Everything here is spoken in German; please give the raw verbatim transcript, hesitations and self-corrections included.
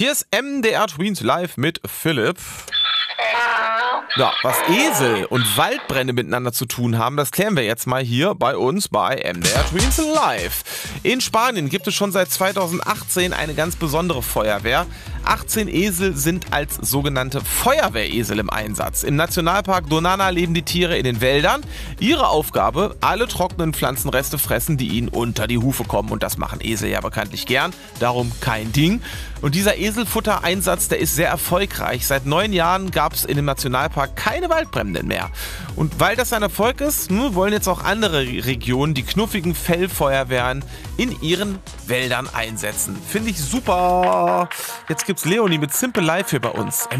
Hier ist M D R Tweens live mit Philipp. Ja, was Esel und Waldbrände miteinander zu tun haben, das klären wir jetzt mal hier bei uns bei M D R Tweens live. In Spanien gibt es schon seit zweitausendachtzehn eine ganz besondere Feuerwehr. achtzehn Esel sind als sogenannte Feuerwehresel im Einsatz. Im Nationalpark Doñana leben die Tiere in den Wäldern. Ihre Aufgabe, alle trockenen Pflanzenreste fressen, die ihnen unter die Hufe kommen. Und das machen Esel ja bekanntlich gern, darum kein Ding. Und dieser Eselfuttereinsatz, der ist sehr erfolgreich. Seit neun Jahren gab es in dem Nationalpark keine Waldbrände mehr. Und weil das ein Erfolg ist, wollen jetzt auch andere Regionen die knuffigen Fellfeuerwehren in ihren Wäldern einsetzen. Finde ich super. Jetzt gibt's Leonie mit Simple Life hier bei uns.